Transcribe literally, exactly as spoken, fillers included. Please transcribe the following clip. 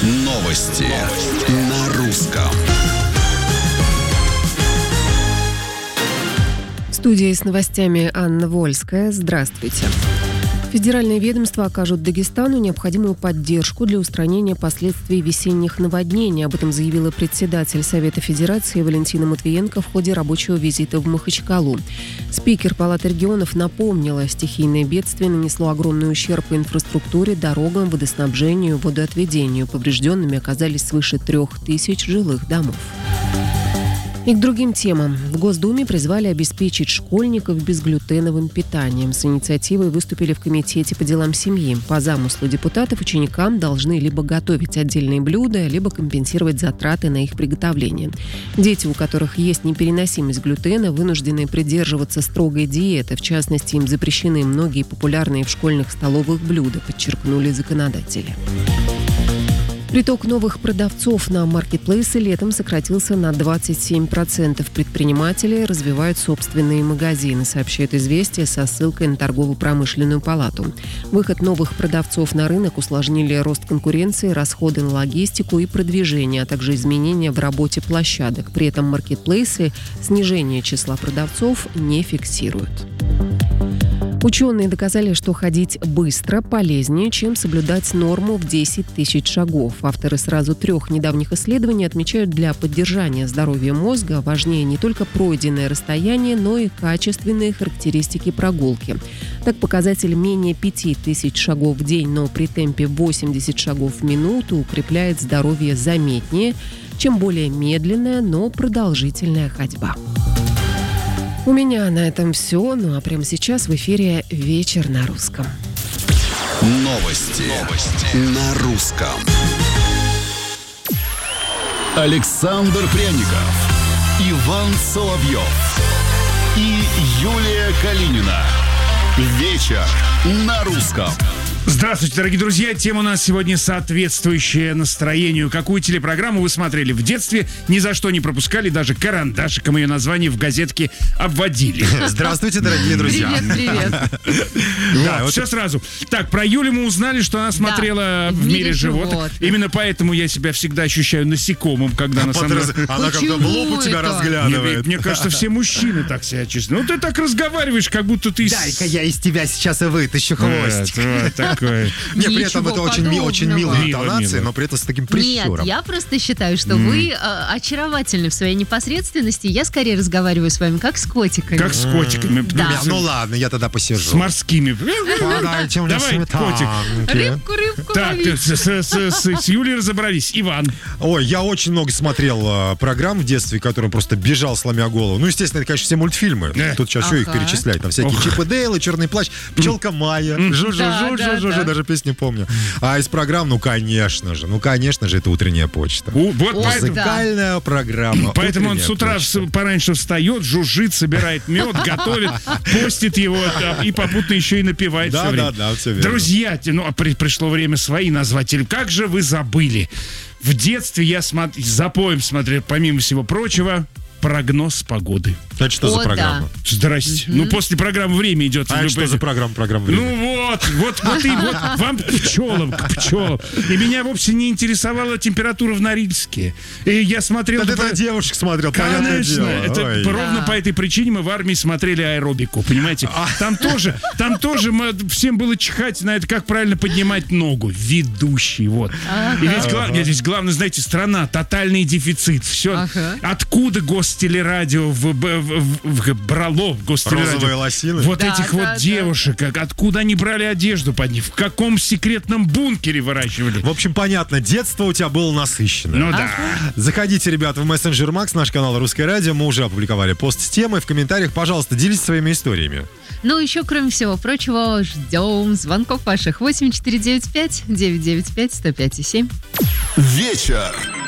Новости на русском. В студии с новостями Анна Вольская. Здравствуйте. Федеральные ведомства окажут Дагестану необходимую поддержку для устранения последствий весенних наводнений. Об этом заявила председатель Совета Федерации Валентина Матвиенко в ходе рабочего визита в Махачкалу. Спикер Палаты регионов напомнила, стихийное бедствие нанесло огромный ущерб по инфраструктуре, дорогам, водоснабжению, водоотведению. Поврежденными оказались свыше трех тысяч жилых домов. И к другим темам. В Госдуме призвали обеспечить школьников безглютеновым питанием. С инициативой выступили в Комитете по делам семьи. По замыслу депутатов ученикам должны либо готовить отдельные блюда, либо компенсировать затраты на их приготовление. Дети, у которых есть непереносимость глютена, вынуждены придерживаться строгой диеты. В частности, им запрещены многие популярные в школьных столовых блюда, подчеркнули законодатели. Приток новых продавцов на маркетплейсы летом сократился на двадцать семь процентов. Предприниматели развивают собственные магазины, сообщает «Известия» со ссылкой на торгово-промышленную палату. Выход новых продавцов на рынок усложнили рост конкуренции, расходы на логистику и продвижение, а также изменения в работе площадок. При этом маркетплейсы снижение числа продавцов не фиксируют. Ученые доказали, что ходить быстро полезнее, чем соблюдать норму в десять тысяч шагов. Авторы сразу трех недавних исследований отмечают, для поддержания здоровья мозга важнее не только пройденное расстояние, но и качественные характеристики прогулки. Так, показатель менее пяти тысяч шагов в день, но при темпе восемьдесят шагов в минуту укрепляет здоровье заметнее, чем более медленная, но продолжительная ходьба. У меня на этом все. Ну а прямо сейчас в эфире «Вечер на русском». Новости, Новости. на русском. Александр Пряников, Иван Соловьев и Юлия Калинина. Вечер на русском. Здравствуйте, дорогие друзья. Тема у нас сегодня соответствующая настроению. Какую телепрограмму вы смотрели в детстве, ни за что не пропускали, даже карандашиком ее название в газетке обводили. Здравствуйте, дорогие друзья. Привет, привет. Да, вот все сразу. Так, про Юлю мы узнали, что она смотрела да, в «Мире животных». Именно поэтому я себя всегда ощущаю насекомым, когда она со мной... Она как-то в лоб у тебя разглядывает. Мне кажется, все мужчины так себя чувствуют. Ну, ты так разговариваешь, как будто ты... Дай-ка я из тебя сейчас и вытащу хвостик. Такое. Не, при этом это очень, ми, очень милые Мило, интонации, мило. но при этом с таким прищуром. Нет, я просто считаю, что mm. вы э, очаровательны в своей непосредственности. Я скорее разговариваю с вами как с котиками. Как с котиками. Да. Ну ладно, я тогда посижу. С морскими. Подайте мне Давай, котик. Рыбку, рыбку Так, ловить. с, с, с, с Юлей разобрались. Иван. Ой, я очень много смотрел э, программ в детстве, которые просто бежал, сломя голову. Ну, естественно, это, конечно, все мультфильмы. Э. Тут сейчас ага. что их перечислять? Там всякие Ох. Чип и Дейл, Черный плащ, Пчелка Майя, Жу-жу-жу-жу-жу, даже песни помню. А из программ, ну, конечно же, ну, конечно же, это «Утренняя почта». У, вот О, поэтому, Музыкальная программа. поэтому он «Утренняя с утра почта». вс- пораньше встает, жужжит, собирает мед, готовит, постит его да, и попутно еще и напевает Да, все время. да, да, все верно. Друзья, те- ну, а при- пришло время свои назвать. Или как же вы забыли? В детстве я смотр- за поем смотрел, помимо всего прочего, прогноз погоды. Это что О, за да. программа? Здрасте. Ну, после программы «Время» идет. А это что за программа? Программа «Время»? Ну вот, вот, вот и вот вам к пчелам, к пчелам. И меня вовсе не интересовала температура в Норильске. И я смотрел... Это на девушек смотрел, понятное Конечно, дело. это Ой. ровно Да. по этой причине мы в армии смотрели аэробику, понимаете? Там тоже, там тоже мы- всем было чихать на это, как правильно поднимать ногу. Ведущий, вот. И ведь, гла- нет, ведь главное, знаете, страна, тотальный дефицит. Все. Ага. Откуда гостелерадио в, в, в- в- брало в гостелерадио? Розовые лосины? Вот Да, этих да, вот да. девушек, как- откуда они брали одежду под них, в каком секретном бункере выращивали. В общем, понятно, детство у тебя было насыщенное. Ну да. Заходите, ребята, в мессенджер Макс, наш канал «Русское радио». Мы уже опубликовали пост с темой. В комментариях, пожалуйста, делитесь своими историями. Ну, еще, кроме всего прочего, ждем звонков ваших. восемь четыре девять пять девять девять пять сто пять и семь. Вечер